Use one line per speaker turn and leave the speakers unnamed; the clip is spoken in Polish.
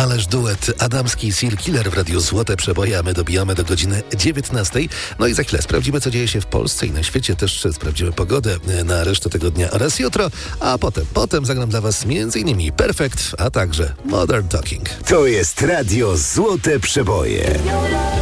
Ależ duet adamski Seal Killer w Radiu Złote Przeboje, a my dobijamy do godziny 19. No i za chwilę sprawdzimy, co dzieje się w Polsce i na świecie. Też sprawdzimy pogodę na resztę tego dnia oraz jutro, a potem zagram dla Was m.in. Perfect, a także Modern Talking.
To jest Radio Złote Przeboje.